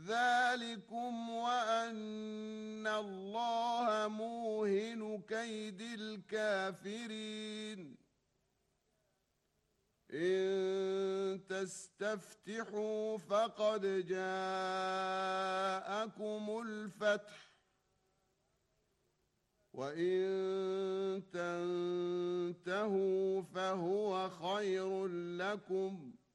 ذلكم وأن الله موهن كيد الكافرين إن تستفتحوا فقد جاءكم الفتح وإن تنتهوا فهو خير لكم